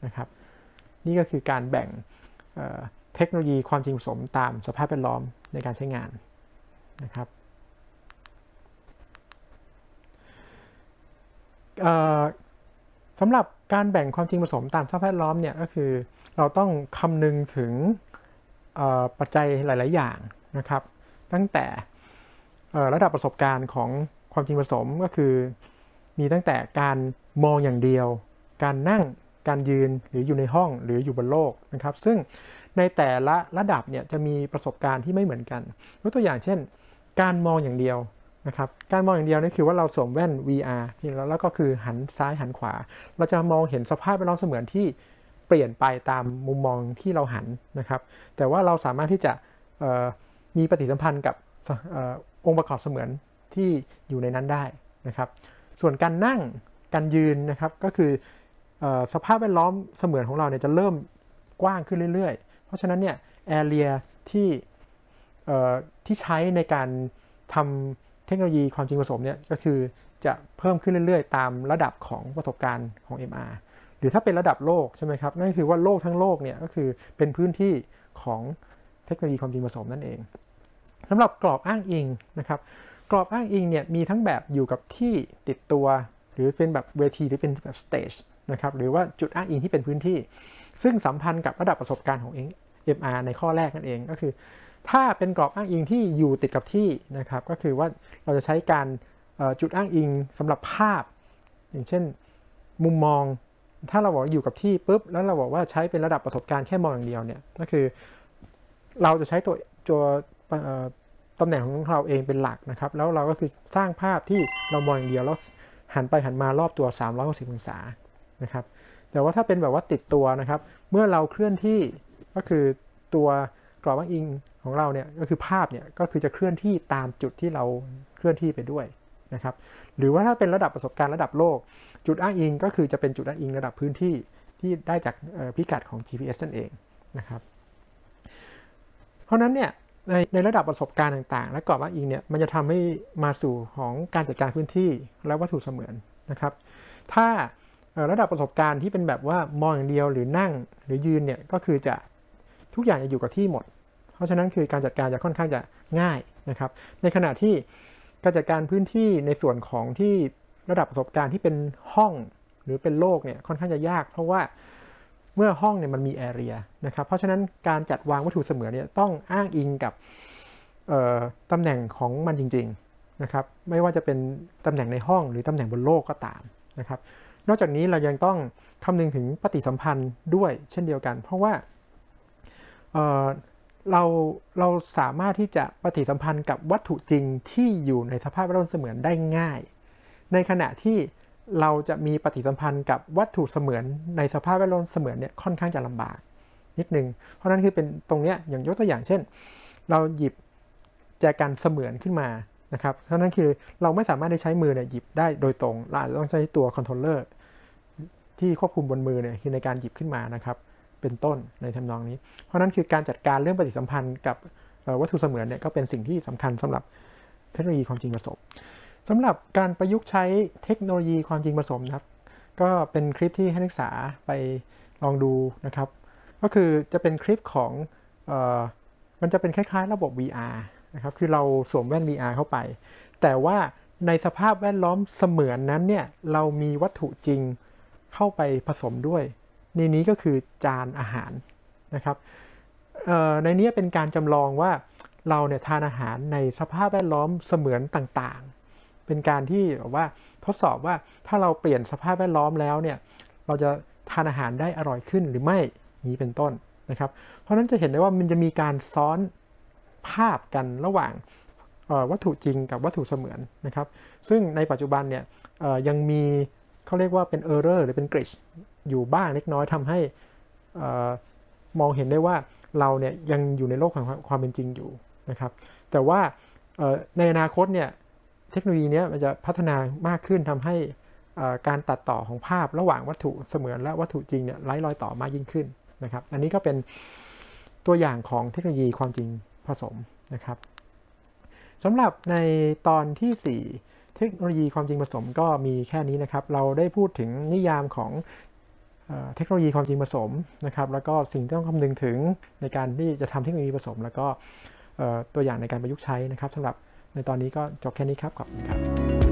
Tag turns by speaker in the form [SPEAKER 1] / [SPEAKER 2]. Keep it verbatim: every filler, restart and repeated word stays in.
[SPEAKER 1] นะครับนี่ก็คือการแบ่งเทคโนโลยีความจริงผสมตามสภาพแวดล้อมในการใช้งานนะครับสำหรับการแบ่งความจริงผสมตามสภาพแวดล้อมเนี่ยก็คือเราต้องคำนึงถึงปัจจัยหลายๆอย่างนะครับตั้งแต่ระดับประสบการณ์ของความจริงผสมก็คือมีตั้งแต่การมองอย่างเดียวการนั่งการยืนหรืออยู่ในห้องหรืออยู่บนโลกนะครับซึ่งในแต่ละระดับเนี่ยจะมีประสบการณ์ที่ไม่เหมือนกันยกตัวอย่างเช่นการมองอย่างเดียวนะครับการมองอย่างเดียวนี่คือว่าเราสวมแว่น วี อาร์ แล้วแล้วก็คือหันซ้ายหันขวาเราจะมองเห็นสภาพแวดล้อมเสมือนที่เปลี่ยนไปตามมุมมองที่เราหันนะครับแต่ว่าเราสามารถที่จะมีปฏิสัมพันธ์กับองค์ประกอบเสมือนที่อยู่ในนั้นได้นะครับส่วนการนั่งการยืนนะครับก็คือสภาพแวดล้อมเสมือนของเราเนี่ยจะเริ่มกว้างขึ้นเรื่อยๆเพราะฉะนั้นเนี่ยแอเรียที่ที่ใช้ในการทำเทคโนโลยีความจริงผสมเนี่ยก็คือจะเพิ่มขึ้นเรื่อยๆตามระดับของประสบการณ์ของ เอ็ม อาร์ หรือถ้าเป็นระดับโลกใช่ไหมครับนั่นคือว่าโลกทั้งโลกเนี่ยก็คือเป็นพื้นที่ของเทคโนโลยีความจริงผสมนั่นเองสำหรับกรอบอ้างอิงนะครับกรอบอ้างอิงเนี่ยมีทั้งแบบอยู่กับที่ติดตัวหรือเป็นแบบเวทีหรือเป็นแบบสเตจนะครับหรือว่าจุดอ้างอิงที่เป็นพื้นที่ซึ่งสัมพันธ์กับระดับประสบการณ์ของ เอ็ม อาร์ ในข้อแรกนั่นเองก็คือถ้าเป็นกรอบอ้างอิงที่อยู่ติดกับที่นะครับก็คือว่าเราจะใช้การจุดอ้างอิงสำหรับภาพอย่างเช่นมุมมองถ้าเราบอกอยู่กับที่ปุ๊บแล้วเราบอกว่าใช้เป็นระดับประสบการณ์แค่มองอย่างเดียวเนี่ยก็คือเราจะใช้ตัวตัวตำแหน่งของเราเองเป็นหลักนะครับแล้วเราก็คือสร้างภาพที่เรามองอย่างเดียวแล้วหันไปหันมารอบตัวสามร้อยหกสิบองศานะครับแต่ว่าถ้าเป็นแบบว่าติดตัวนะครับเมื่อเราเคลื่อนที่ก็คือตัวกรอบอ้างอิงของเราเนี่ยก็คือภาพเนี่ยก็คือจะเคลื่อนที่ตามจุดที่เราเคลื่อนที่ไปด้วยนะครับหรือว่าถ้าเป็นระดับประสบการณ์ระดับโลกจุดอ้างอิงก็คือจะเป็นจุดอ้างอิงระดับพื้นที่ที่ได้จากพิกัดของ จี พี เอส นั่นเองนะครับเพราะนั้นเนี่ยในในระดับประสบการณ์ต่างๆและกรอบอ้างอิงเนี่ยมันจะทำให้มาสู่ของการจัดการพื้นที่และวัตถุเสมือนนะครับถ้าระดับประสบการณ์ที่เป็นแบบว่ามองอย่างเดียวหรือนั่งหรือยืนเนี่ยก็คือจะทุกอย่างจะอยู่กับที่หมดเพราะฉะนั้นคือการจัดการจะค่อนข้างจะง่ายนะครับในขณะที่การจัดการพื้นที่ในส่วนของที่ระดับประสบการณ์ที่เป็นห้องหรือเป็นโลกเนี่ยค่อนข้างจะยากเพราะว่าเมื่อห้องเนี่ยมันมีแอเรียนะครับเพราะฉะนั้นการจัดวางวัตถุเสมือนเนี่ยต้องอ้างอิงกับตำแหน่งของมันจริงๆนะครับไม่ว่าจะเป็นตำแหน่งในห้องหรือตำแหน่งบนโลกก็ตามนะครับนอกจากนี้เรายังต้องคำนึงถึงปฏิสัมพันธ์ด้วยเช่นเดียวกันเพราะว่าเเราเราสามารถที่จะปฏิสัมพันธ์กับวัตถุจริงที่อยู่ในสภาพแวดล้อมเสมือนได้ง่ายในขณะที่เราจะมีปฏิสัมพันธ์กับวัตถุเสมือนในสภาพแวดล้อมเสมือนเนี่ยค่อนข้างจะลำบากนิดนึงเพราะนั้นคือเป็นตรงเนี้ยอย่างยกตัวอย่างเช่นเราหยิบแจกันเสมือนขึ้นมานะครับเพราะนั้นคือเราไม่สามารถได้ใช้มือเนี่ยหยิบได้โดยตรงเราอาจจะต้องใช้ตัวคอนโทรลเลอร์ที่ควบคุมบนมือเนี่ยคือในการหยิบขึ้นมานะครับเป็นต้นในทำนองนี้เพราะนั้นคือการจัดการเรื่องปฏิสัมพันธ์กับวัตถุเสมือนเนี่ยก็เป็นสิ่งที่สำคัญสำหรับเทคโนโลยีความจริงผสมสำหรับการประยุกต์ใช้เทคโนโลยีความจริงผสมนะครับก็เป็นคลิปที่ให้นักศึกษาไปลองดูนะครับก็คือจะเป็นคลิปของเอ่อมันจะเป็นคล้ายๆระบบ วี อาร์ นะครับคือเราสวมแว่น วี อาร์ เข้าไปแต่ว่าในสภาพแวดล้อมเสมือนนั้นเนี่ยเรามีวัตถุจริงเข้าไปผสมด้วยในนี้ก็คือจานอาหารนะครับในนี้เป็นการจำลองว่าเราเนี่ยทานอาหารในสภาพแวดล้อมเสมือนต่างๆเป็นการที่แบบว่าทดสอบว่าถ้าเราเปลี่ยนสภาพแวดล้อมแล้วเนี่ยเราจะทานอาหารได้อร่อยขึ้นหรือไม่นี้เป็นต้นนะครับเพราะนั้นจะเห็นได้ว่ามันจะมีการซ้อนภาพกันระหว่างวัตถุจริงกับวัตถุเสมือนนะครับซึ่งในปัจจุบันเนี่ยยังมีเขาเรียกว่าเป็น error หรือเป็น glitch อยู่บ้างเล็กน้อยทำให้มองเห็นได้ว่าเราเนี่ยยังอยู่ในโลกของความเป็นจริงอยู่นะครับแต่ว่าในอนาคตเนี่ยเทคโนโลยีนี้มันจะพัฒนามากขึ้นทำให้การตัดต่อของภาพระหว่างวัตถุเสมือนและวัตถุจริงเนี่ยไร้รอยต่อมากยิ่งขึ้นนะครับอันนี้ก็เป็นตัวอย่างของเทคโนโลยีความจริงผสมนะครับสำหรับในตอนที่สี่เทคโนโลยีความจริงผสมก็มีแค่นี้นะครับเราได้พูดถึงนิยามของเทคโนโลยีความจริงผสมนะครับแล้วก็สิ่งที่ต้องคำนึงถึงในการที่จะทำเทคโนโลยีผสมแล้วก็ตัวอย่างในการประยุกต์ใช้นะครับสำหรับในตอนนี้ก็จบแค่นี้ครับขอบคุณครับ